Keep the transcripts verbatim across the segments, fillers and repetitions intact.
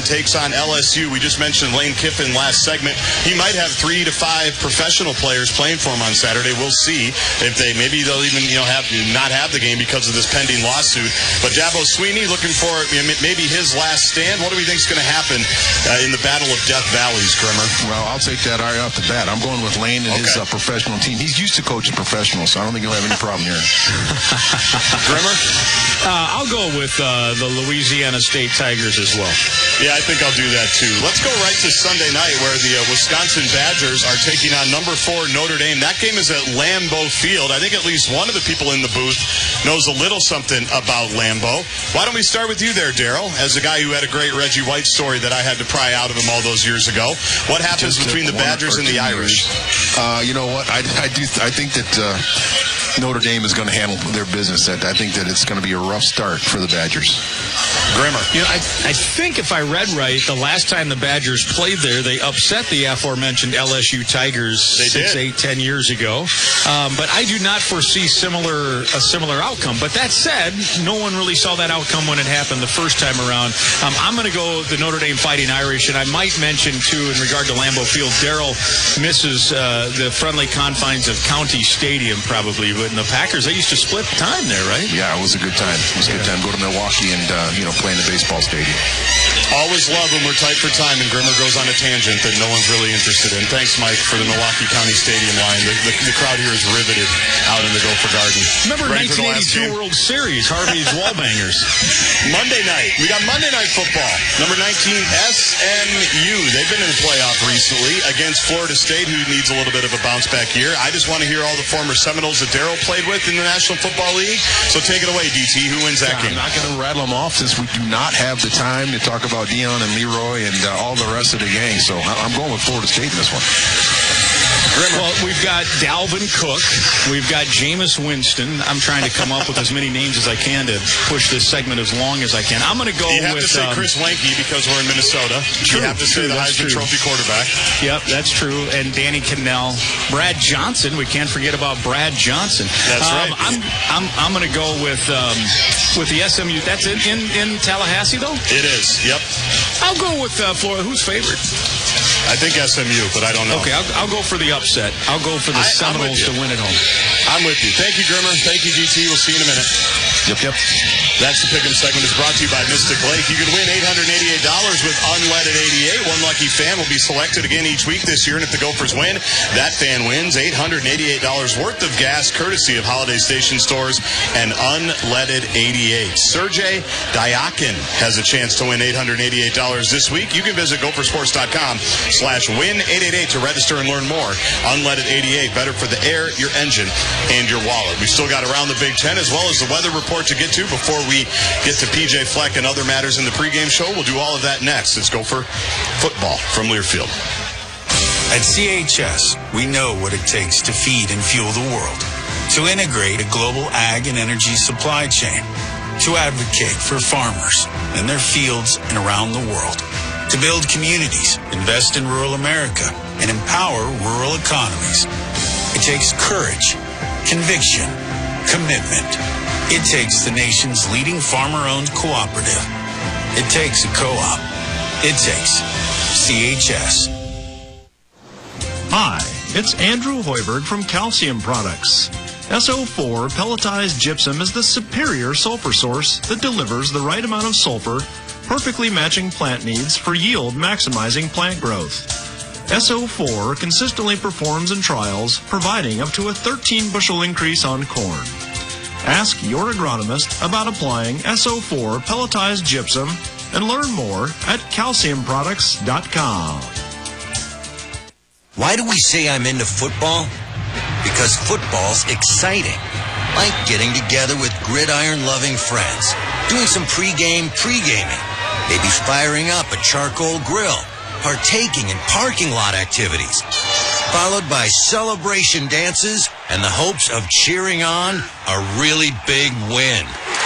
and takes on L S U. We just mentioned Lane Kiffin last segment. He might have three to five professional players playing for him on Saturday. We'll see if they, maybe they'll even, you know, have not have the game because of this pending lawsuit. But Dabo Swinney looking for, you know, maybe his last stand. What do we think is going to happen uh, in the Battle of Death Valleys, Grimmer? Well, I'll take that right off the bat. I'm going with Lane and okay. his uh, professional team. He's used to coaching professionals, so I don't think he'll have any problem here. Grimmer? Uh, I'll go with uh, the Louisiana State Tigers as well. Yeah, I think I'll do that too. Let's go right to Sunday night where the uh, Wisconsin Badgers are taking on number four Notre Dame. That game is at Lambeau Field. I think at least one of the people in the booth knows a little something about Lambeau. Why don't we start with you there, Daryl, as a guy who had a great Reggie White story that I had to pry out of him all those years ago. What happens Just between the Badgers and the Irish? Uh, you know what? I, I do. I think that uh, Notre Dame is going to handle their business. I think that it's going to be a rough start for the Badgers. Grimmer. You know, I, I think if I read right, the last time the Badgers played there, they upset the aforementioned L S U Tigers they six, did. eight, ten years ago. Um, but I do not foresee similar a similar outcome. But that said, no one really saw that outcome when it happened the first time around. Um, I'm going to go the Notre Dame Fighting Irish, and I might mention too, in regard to Lambeau Field, Daryl misses uh, the friendly confines of County Stadium probably, but in the Packers, they used to split time there, right? Yeah, it was a good time. It was a good time. Go to Milwaukee and uh, you know play in the baseball stadium. Always love when we're tight for time and Grimmer goes on a tangent that no one's really interested in. Thanks, Mike, for the Milwaukee County Stadium line. The, the, the crowd here is riveted out in the Gopher Garden. Remember nineteen eighty-two World Series, Harvey's Wallbangers. Monday night. We got Monday Night Football. Number nineteen, S M U. They've been in the playoff recently against Florida State, who needs a little bit of a bounce-back year. I just want to hear all the former Seminoles that Daryl played with in the National Football League. So take it away, D T. Who wins that yeah, game? I'm not going to rattle them off since we do not have the time to talk about Dion and Leroy and uh, all the rest of the gang. So I'm going with Florida State in this one. Well, we've got Dalvin Cook. We've got Jameis Winston. I'm trying to come up with as many names as I can to push this segment as long as I can. I'm going to go with... You have with, to say um, Chris Wenke because we're in Minnesota. True, you have to true, say the Heisman Trophy quarterback. Yep, that's true. And Danny Cannell. Brad Johnson. We can't forget about Brad Johnson. That's um, right. I'm I'm I'm going to go with um, with the S M U. That's in, in, in Tallahassee, though? It is, yep. I'll go with uh, Florida. Who's favored? I think S M U, but I don't know. Okay, I'll, I'll go for the upset. I'll go for the I, Seminoles to win at home. I'm with you. Thank you, Grimmer. Thank you, D T. We'll see you in a minute. Yep, yep. That's the Pick'em segment. It's brought to you by Mystic Lake. You can win eight hundred eighty-eight dollars with Unleaded eighty-eight. One lucky fan will be selected again each week this year, and if the Gophers win, that fan wins eight hundred eighty-eight dollars worth of gas, courtesy of Holiday Station Stores and Unleaded eighty-eight. Sergey Dyakin has a chance to win eight hundred eighty-eight dollars this week. You can visit gophersports.com slash win eight eight eight to register and learn more. Unleaded eighty-eight, better for the air, your engine, and your wallet. We've still got around the Big Ten as well as the weather report to get to before we get to P J Fleck and other matters in the pregame show. We'll do all of that next. Let's go for football from Learfield. At C H S, we know what it takes to feed and fuel the world, to integrate a global ag and energy supply chain, to advocate for farmers in their fields and around the world, to build communities, invest in rural America, and empower rural economies. It takes courage, conviction, commitment. It takes the nation's leading farmer-owned cooperative. It takes a co-op. It takes C H S. Hi, it's Andrew Hoiberg from Calcium Products. S O four pelletized gypsum is the superior sulfur source that delivers the right amount of sulfur, perfectly matching plant needs for yield maximizing plant growth. S O four consistently performs in trials, providing up to a thirteen bushel increase on corn. Ask your agronomist about applying S O four pelletized gypsum and learn more at calcium products dot com. Why do we say I'm into football? Because football's exciting. Like getting together with gridiron-loving friends, doing some pre-game pre-gaming, maybe firing up a charcoal grill, partaking in parking lot activities, followed by celebration dances and the hopes of cheering on a really big win.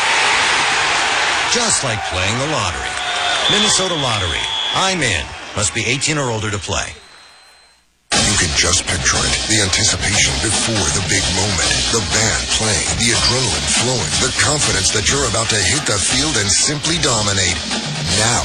Just like playing the lottery. Minnesota Lottery. I'm in. Must be eighteen or older to play. You can just picture it. The anticipation before the big moment. The band playing, the adrenaline flowing, the confidence that you're about to hit the field and simply dominate. Now